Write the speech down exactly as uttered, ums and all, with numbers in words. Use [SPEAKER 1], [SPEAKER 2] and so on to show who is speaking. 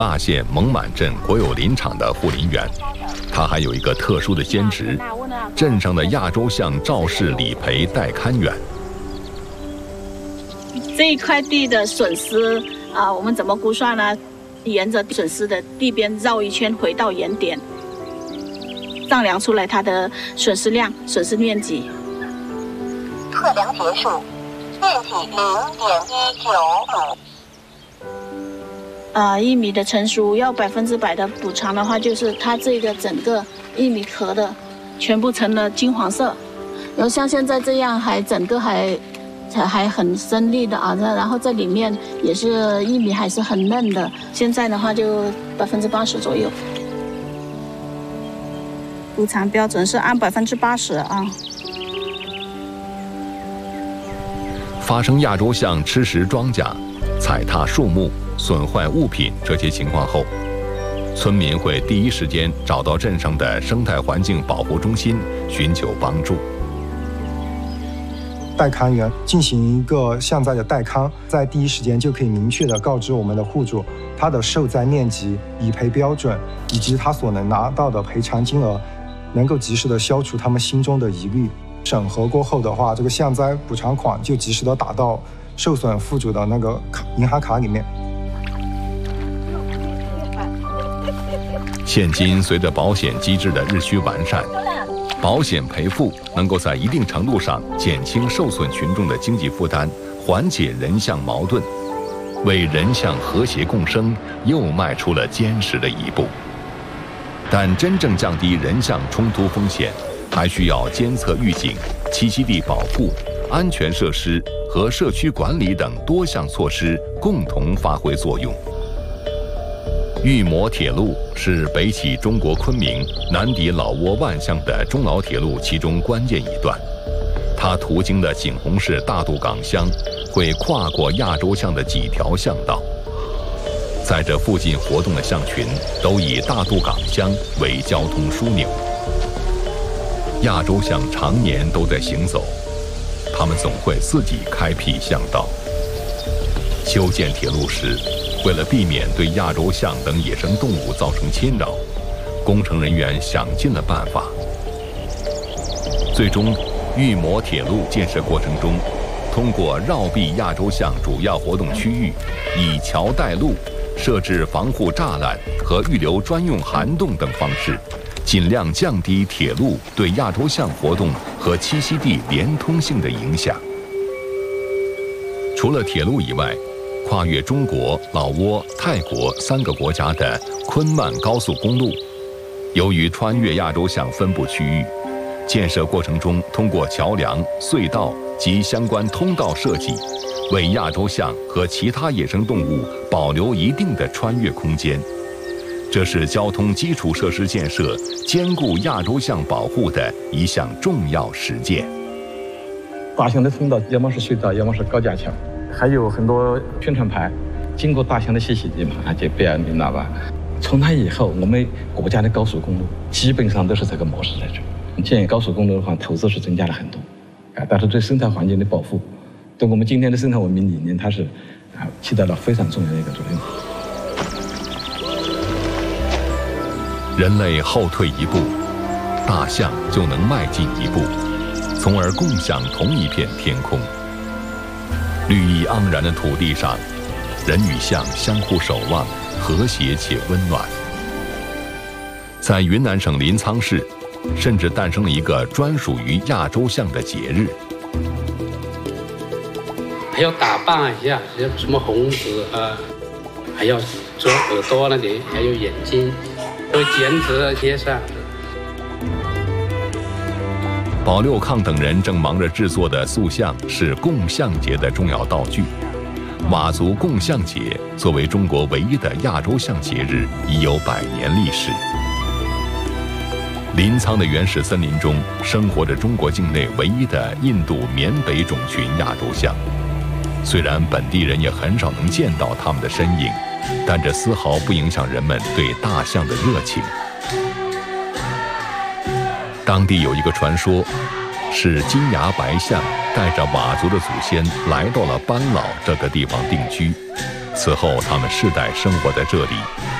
[SPEAKER 1] 大县蒙满镇国有林场的护林员，他还有一个特殊的兼职，镇上的亚洲象肇事理赔代看员。
[SPEAKER 2] 这一块地的损失啊，我们怎么估算呢？沿着损失的地边绕一圈，回到原点，丈量出来它的损失量、损失面积。
[SPEAKER 3] 测量结束，面积零点一九亩。
[SPEAKER 2] 啊，玉米的成熟要百分之百的补偿的话，就是它这个整个玉米壳的全部成了金黄色，然后像现在这样还整个还还还很深绿的啊，然后在里面也是玉米还是很嫩的，现在的话就百分之八十左右。补偿标准是按百分之八十啊。
[SPEAKER 1] 发生亚洲象吃食庄稼、踩踏树木、损坏物品这些情况后，村民会第一时间找到镇上的生态环境保护中心寻求帮助。
[SPEAKER 4] 代看员进行一个象灾的代看，在第一时间就可以明确的告知我们的户主他的受灾面积、理赔标准以及他所能拿到的赔偿金额，能够及时的消除他们心中的疑虑。审核过后的话，这个象灾补偿款就及时的打到受损户主的那个银行卡里面。
[SPEAKER 1] 现今随着保险机制的日趋完善，保险赔付能够在一定程度上减轻受损群众的经济负担，缓解人象矛盾，为人象和谐共生又迈出了坚实的一步。但真正降低人象冲突风险，还需要监测预警、栖息地保护、安全设施和社区管理等多项措施共同发挥作用。玉摩铁路是北起中国昆明、南抵老挝万象的中老铁路其中关键一段，它途经的景洪市大渡港乡会跨过亚洲象的几条象道，在这附近活动的象群都以大渡港乡为交通枢纽。亚洲象常年都在行走，它们总会自己开辟象道。修建铁路时，为了避免对亚洲象等野生动物造成侵扰，工程人员想尽了办法。最终，玉摩铁路建设过程中，通过绕避亚洲象主要活动区域，以桥带路、设置防护栅栏和预留专用涵洞等方式，尽量降低铁路对亚洲象活动和栖息地连通性的影响。除了铁路以外，跨越中国、老挝、泰国三个国家的昆曼高速公路，由于穿越亚洲象分布区域，建设过程中通过桥梁、隧道及相关通道设计，为亚洲象和其他野生动物保留一定的穿越空间。这是交通基础设施建设兼顾亚洲象保护的一项重要实践。
[SPEAKER 5] 大象的通道要么是隧道，要么是高架桥，还有很多宣传牌，经过大象的栖息地嘛，就标明了吧。从那以后，我们国家的高速公路基本上都是这个模式来做。建高速公路的话，投资是增加了很多，啊，但是对生态环境的保护，对我们今天的生态文明理念，它是啊起到了非常重要的一个作用。
[SPEAKER 1] 人类后退一步，大象就能迈进一步，从而共享同一片天空。绿意盎然的土地上，人与象相互守望，和谐且温暖。在云南省临沧市，甚至诞生了一个专属于亚洲象的节日。
[SPEAKER 6] 还要打扮一下，什么红子啊，还要做耳朵那里，还有眼睛，都剪纸贴上。
[SPEAKER 1] 保六抗等人正忙着制作的塑像是共象节的重要道具。佤族共象节作为中国唯一的亚洲象节日，已有百年历史。临沧的原始森林中生活着中国境内唯一的印度缅北种群亚洲象。虽然本地人也很少能见到它们的身影，但这丝毫不影响人们对大象的热情。当地有一个传说，是金牙白象带着佤族的祖先来到了班老这个地方定居， 此后他们世代生活在这里，